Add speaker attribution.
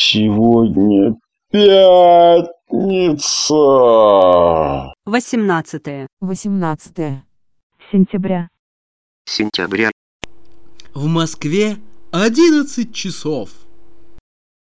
Speaker 1: Сегодня пятница.
Speaker 2: 18
Speaker 3: сентября.
Speaker 4: Сентября.
Speaker 5: В Москве 11 часов.